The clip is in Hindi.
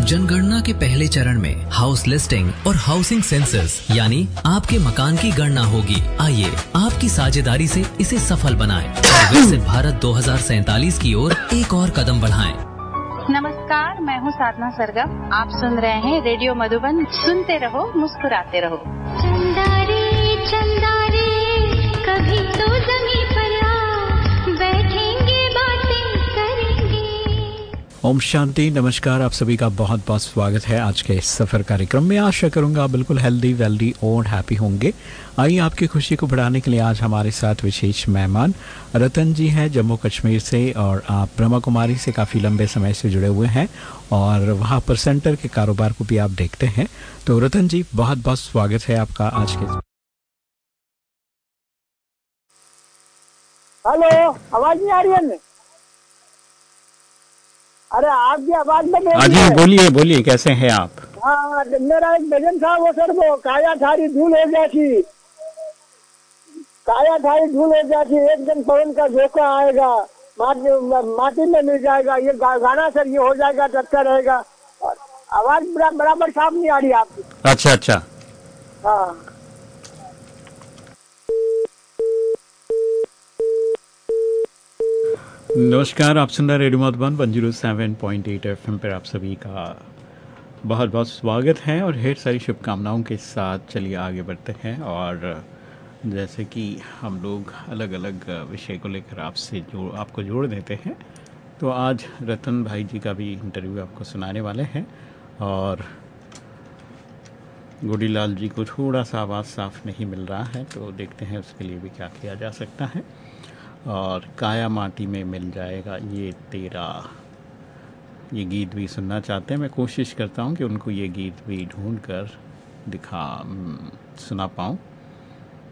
जनगणना के पहले चरण में हाउस लिस्टिंग और हाउसिंग सेंसस यानी आपके मकान की गणना होगी। आइए आपकी साझेदारी से इसे सफल बनाएं और विकसित भारत 2047 की ओर एक और कदम बढ़ाएं। नमस्कार, मैं हूँ साधना सरगम। आप सुन रहे हैं रेडियो मधुबन। सुनते रहो, मुस्कुराते रहो। चंदा रे कभी तो ज़मीं पर आ, बैठेंगे बातें करेंगे। ओम शांति, नमस्कार। आप सभी का बहुत बहुत स्वागत है आज के इस सफ़र कार्यक्रम में। आशा करूंगा आप बिल्कुल हेल्दी, वेल्दी और हैप्पी होंगे। आइए आपकी खुशी को बढ़ाने के लिए आज हमारे साथ विशेष मेहमान रतन जी हैं जम्मू कश्मीर से, और आप ब्रह्मा कुमारी से काफ़ी लंबे समय से जुड़े हुए हैं और वहाँ पर सेंटर के कारोबार को भी आप देखते हैं। तो रतन जी, बहुत बहुत स्वागत है आपका आज के। हेलो, आवाज नहीं आ रही है? अरे आपकी आवाज में जी बोलिए कैसे हैं आप? हाँ, मेरा एक भजन था वो सर, वो काया थारी धूल हो जाती, काया थारी धूल हो जाती, एक दिन पवन का झोंका आएगा, माटी में मिल जाएगा। ये गाना सर ये हो जाएगा तो अच्छा रहेगा। आवाज बराबर साफ नहीं आ रही आपकी। अच्छा। हाँ, नमस्कार, आप सुन रहे रेडियो मधुबन 107.8 FM पर आप सभी का बहुत बहुत स्वागत है और ढेर सारी शुभकामनाओं के साथ चलिए आगे बढ़ते हैं। और जैसे कि हम लोग अलग अलग विषय को लेकर आपको जोड़ देते हैं, तो आज रतन भाई जी का भी इंटरव्यू आपको सुनाने वाले हैं। और गोडीलाल जी को थोड़ा सा आवाज़ साफ नहीं मिल रहा है, तो देखते हैं उसके लिए भी क्या किया जा सकता है। और काया माटी में मिल जाएगा ये तेरा, ये गीत भी सुनना चाहते हैं। मैं कोशिश करता हूँ कि उनको ये गीत भी ढूंढ कर सुना पाऊँ।